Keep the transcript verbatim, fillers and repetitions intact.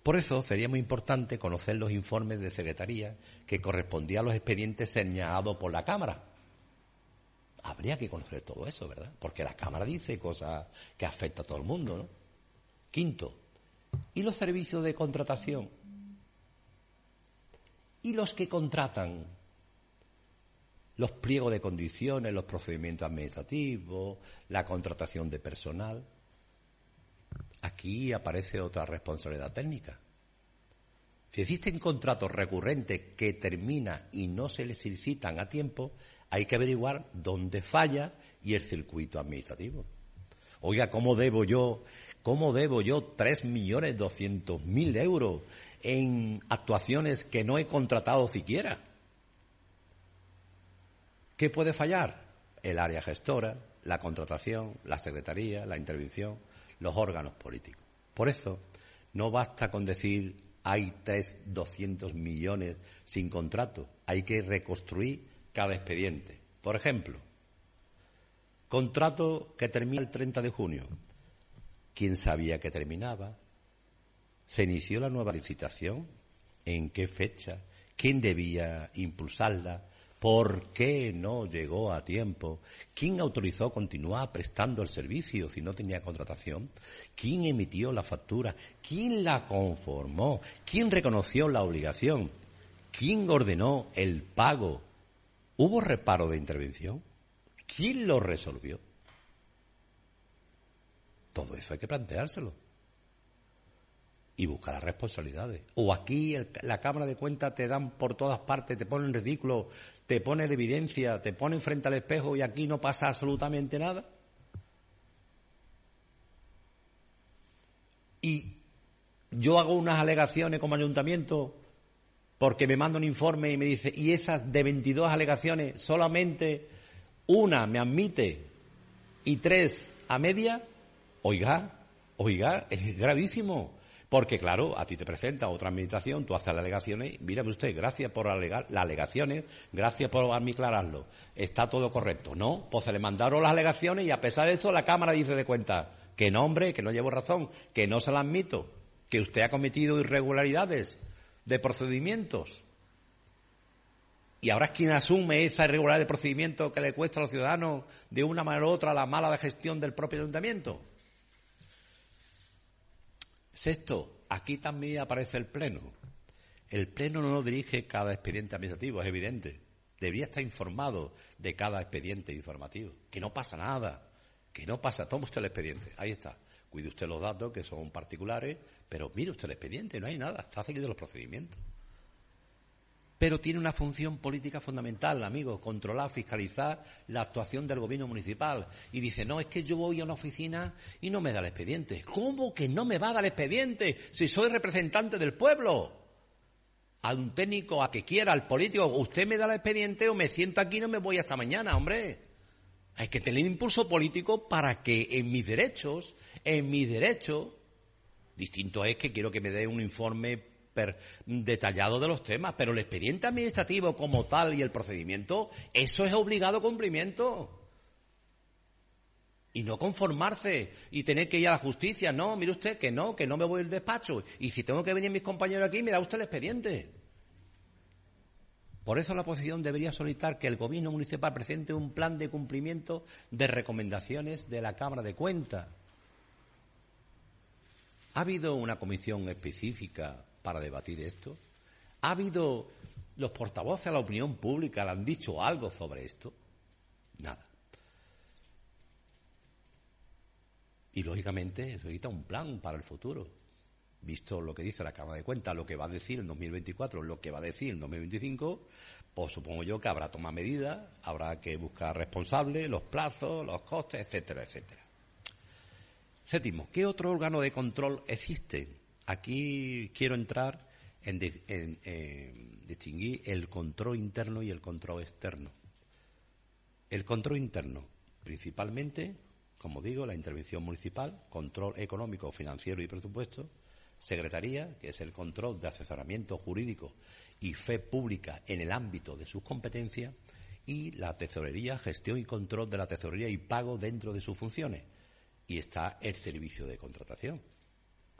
Por eso sería muy importante conocer los informes de secretaría que correspondían a los expedientes señalados por la Cámara. Habría que conocer todo eso, ¿verdad? Porque la Cámara dice cosas que afectan a todo el mundo, ¿no? Quinto, ¿y los servicios de contratación? ¿Y los que contratan? Los pliegos de condiciones, los procedimientos administrativos, la contratación de personal. Aquí aparece otra responsabilidad técnica. Si existen contratos recurrentes que terminan y no se les solicitan a tiempo, hay que averiguar dónde falla y el circuito administrativo. Oiga, ¿cómo debo yo, cómo debo yo tres millones doscientos mil euros en actuaciones que no he contratado siquiera? ¿Qué puede fallar? El área gestora, la contratación, la secretaría, la intervención, los órganos políticos. Por eso, no basta con decir hay tres doscientos millones sin contrato. Hay que reconstruir cada expediente. Por ejemplo, contrato que termina el treinta de junio. ¿Quién sabía que terminaba? ¿Se inició la nueva licitación? ¿En qué fecha? ¿Quién debía impulsarla? ¿Por qué no llegó a tiempo? ¿Quién autorizó continuar prestando el servicio si no tenía contratación? ¿Quién emitió la factura? ¿Quién la conformó? ¿Quién reconoció la obligación? ¿Quién ordenó el pago? ¿Hubo reparo de intervención? ¿Quién lo resolvió? Todo eso hay que planteárselo y buscar las responsabilidades. O aquí el, la Cámara de Cuentas te dan por todas partes, te ponen ridículo, te pone de evidencia, te ponen frente al espejo y aquí no pasa absolutamente nada. Y yo hago unas alegaciones como ayuntamiento porque me manda un informe y me dice, y esas de veintidós alegaciones solamente una me admite y tres a media. Oiga, oiga, es gravísimo. Porque, claro, a ti te presenta otra administración, tú haces las alegaciones, mírame usted, gracias por alegar, las alegaciones, gracias por aclararlo, está todo correcto. No, pues se le mandaron las alegaciones y a pesar de eso la Cámara dice de cuenta que no, hombre, que no llevo razón, que no se la admito, que usted ha cometido irregularidades de procedimientos. Y ahora es quien asume esa irregularidad de procedimiento que le cuesta a los ciudadanos de una manera u otra la mala gestión del propio ayuntamiento. Sexto, aquí también aparece el Pleno. El Pleno no lo dirige cada expediente administrativo, es evidente. Debería estar informado de cada expediente informativo. Que no pasa nada, que no pasa. Toma usted el expediente, ahí está. Cuide usted los datos, que son particulares, pero mire usted el expediente, no hay nada, está seguido los procedimientos. Pero tiene una función política fundamental, amigos, controlar, fiscalizar la actuación del gobierno municipal. Y dice, no, es que yo voy a una oficina y no me da el expediente. ¿Cómo que no me va a dar el expediente si soy representante del pueblo? A un técnico, a que quiera, al político, usted me da el expediente o me siento aquí y no me voy hasta mañana, hombre. Hay que tener impulso político para que en mis derechos, en mis derechos, distinto es que quiero que me dé un informe detallado de los temas, pero el expediente administrativo como tal y el procedimiento, eso es obligado cumplimiento. Y no conformarse y tener que ir a la justicia. No, mire usted, que no, que no me voy al despacho. Y si tengo que venir mis compañeros aquí, me da usted el expediente. Por eso la oposición debería solicitar que el gobierno municipal presente un plan de cumplimiento de recomendaciones de la Cámara de Cuentas. ¿Ha habido una comisión específica para debatir esto? ¿Ha habido los portavoces a la opinión pública, le han dicho algo sobre esto? Nada. Y lógicamente eso necesita un plan para el futuro. Visto lo que dice la Cámara de Cuentas, lo que va a decir en dos mil veinticuatro, lo que va a decir en dos mil veinticinco, pues supongo yo que habrá tomado medidas, habrá que buscar responsables, los plazos, los costes, etcétera, etcétera. Séptimo, ¿qué otro órgano de control existe? Aquí quiero entrar en, de, en, en distinguir el control interno y el control externo. El control interno, principalmente, como digo, la intervención municipal, control económico, financiero y presupuesto, secretaría, que es el control de asesoramiento jurídico y fe pública en el ámbito de sus competencias, y la tesorería, gestión y control de la tesorería y pago dentro de sus funciones. Y está el servicio de contratación.